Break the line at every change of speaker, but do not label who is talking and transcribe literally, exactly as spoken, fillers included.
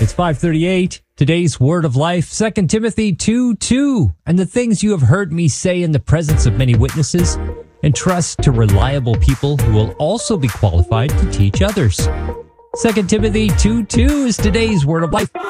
It's five thirty-eight. Today's word of life, Second Timothy two two. And the things you have heard me say in the presence of many witnesses, entrust to reliable people who will also be qualified to teach others. Second Timothy two two is today's word of life.